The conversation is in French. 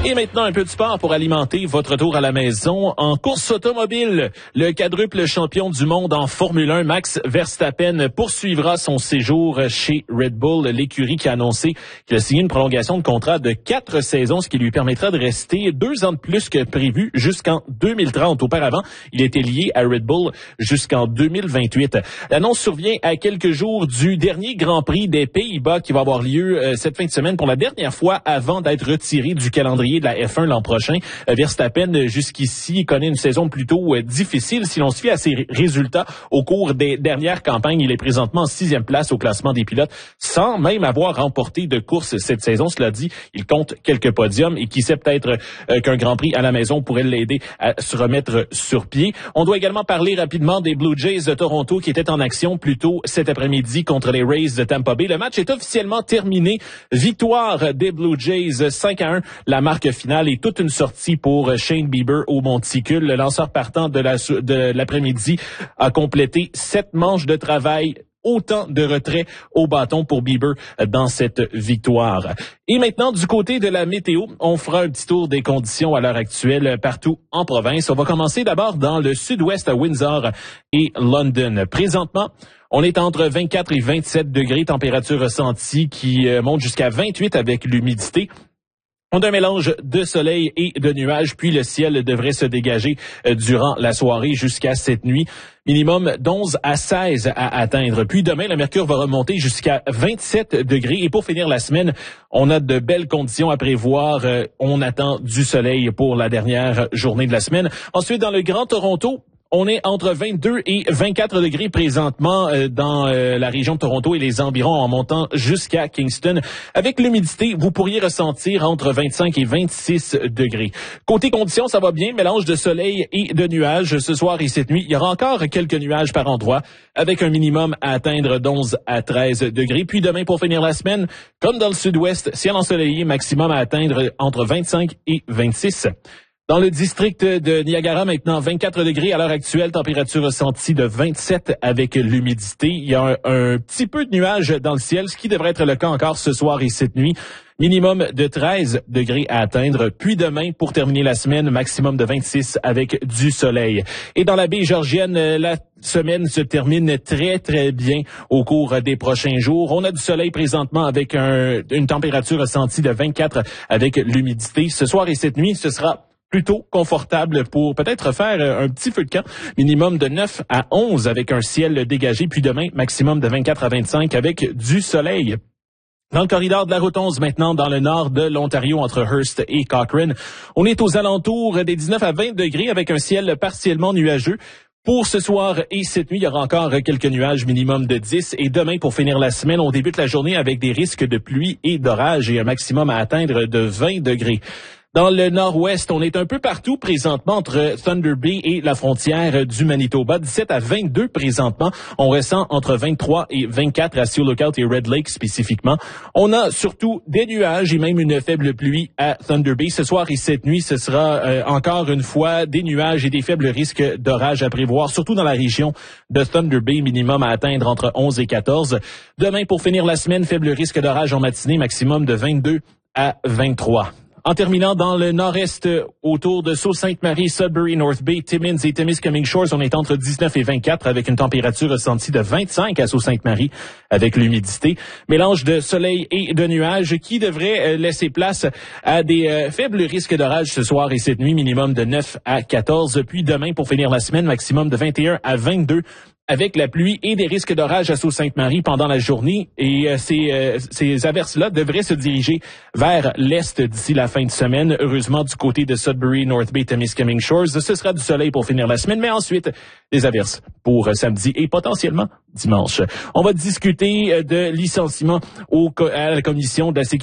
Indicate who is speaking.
Speaker 1: Et maintenant, un peu de sport pour alimenter votre retour à la maison. En course automobile, le quadruple champion du monde en Formule 1, Max Verstappen, poursuivra son séjour chez Red Bull, l'écurie qui a annoncé qu'il a signé une prolongation de contrat de 4 saisons, ce qui lui permettra de rester 2 ans de plus que prévu jusqu'en 2030. Auparavant, il était lié à Red Bull jusqu'en 2028. L'annonce survient à quelques jours du dernier Grand Prix des Pays-Bas qui va avoir lieu cette fin de semaine pour la dernière fois avant d'être retiré du calendrier de la F1 l'an prochain. Verstappen, jusqu'ici, connaît une saison plutôt difficile. Si l'on se fie à ses résultats au cours des dernières campagnes, il est présentement en 6e place au classement des pilotes, sans même avoir remporté de course cette saison. Cela dit, il compte quelques podiums et qui sait peut-être qu'un Grand Prix à la maison pourrait l'aider à se remettre sur pied. On doit également parler rapidement des Blue Jays de Toronto qui étaient en action plus tôt cet après-midi contre les Rays de Tampa Bay. Le match est officiellement terminé. Victoire des Blue Jays 5-1. La marque finale est toute une sortie pour Shane Bieber au monticule. Le lanceur partant de l'après-midi a complété 7 manches de travail. Autant de retraits au bâton pour Bieber dans cette victoire. Et maintenant, du côté de la météo, on fera un petit tour des conditions à l'heure actuelle partout en province. On va commencer d'abord dans le sud-ouest à Windsor et London. Présentement, on est entre 24 et 27 degrés, température ressentie qui monte jusqu'à 28 avec l'humidité. On a un mélange de soleil et de nuages, puis le ciel devrait se dégager durant la soirée jusqu'à cette nuit. Minimum d'11 à 16 à atteindre. Puis demain, le mercure va remonter jusqu'à 27 degrés. Et pour finir la semaine, on a de belles conditions à prévoir. On attend du soleil pour la dernière journée de la semaine. Ensuite, dans le Grand Toronto, on est entre 22 et 24 degrés présentement dans la région de Toronto et les environs en montant jusqu'à Kingston. Avec l'humidité, vous pourriez ressentir entre 25 et 26 degrés. Côté conditions, ça va bien. Mélange de soleil et de nuages ce soir et cette nuit. Il y aura encore quelques nuages par endroit avec un minimum à atteindre d'11 à 13 degrés. Puis demain, pour finir la semaine, comme dans le sud-ouest, ciel ensoleillé, maximum à atteindre entre 25 et 26. Dans le district de Niagara, maintenant, 24 degrés à l'heure actuelle, température ressentie de 27 avec l'humidité. Il y a un petit peu de nuages dans le ciel, ce qui devrait être le cas encore ce soir et cette nuit. Minimum de 13 degrés à atteindre. Puis demain, pour terminer la semaine, maximum de 26 avec du soleil. Et dans la baie georgienne, la semaine se termine très, très bien au cours des prochains jours. On a du soleil présentement avec une température ressentie de 24 avec l'humidité. Ce soir et cette nuit, ce sera plutôt confortable pour peut-être faire un petit feu de camp. Minimum de 9 à 11 avec un ciel dégagé. Puis demain, maximum de 24 à 25 avec du soleil. Dans le corridor de la route 11, maintenant, dans le nord de l'Ontario, entre Hearst et Cochrane, on est aux alentours des 19 à 20 degrés avec un ciel partiellement nuageux. Pour ce soir et cette nuit, il y aura encore quelques nuages, minimum de 10. Et demain, pour finir la semaine, on débute la journée avec des risques de pluie et d'orage et un maximum à atteindre de 20 degrés. Dans le nord-ouest, on est un peu partout présentement entre Thunder Bay et la frontière du Manitoba. 17 à 22 présentement. On ressent entre 23 et 24 à Seal Lookout et Red Lake spécifiquement. On a surtout des nuages et même une faible pluie à Thunder Bay. Ce soir et cette nuit, ce sera encore une fois des nuages et des faibles risques d'orage à prévoir, surtout dans la région de Thunder Bay, minimum à atteindre entre 11 et 14. Demain, pour finir la semaine, faible risque d'orage en matinée, maximum de 22 à 23. En terminant dans le nord-est, autour de Sault-Sainte-Marie, Sudbury, North Bay, Timmins et Temiskaming Shores, on est entre 19 et 24 avec une température ressentie de 25 à Sault-Sainte-Marie avec l'humidité. Mélange de soleil et de nuages qui devrait laisser place à des faibles risques d'orage ce soir et cette nuit, minimum de 9 à 14. Puis demain, pour finir la semaine, maximum de 21 à 22. Avec la pluie et des risques d'orage à Sault-Sainte-Marie pendant la journée. Et ces averses-là devraient se diriger vers l'est d'ici la fin de semaine. Heureusement, du côté de Sudbury, North Bay, Temiskaming Shores, ce sera du soleil pour finir la semaine, mais ensuite, des averses pour samedi et potentiellement dimanche. On va discuter de licenciement à la commission de la sécurité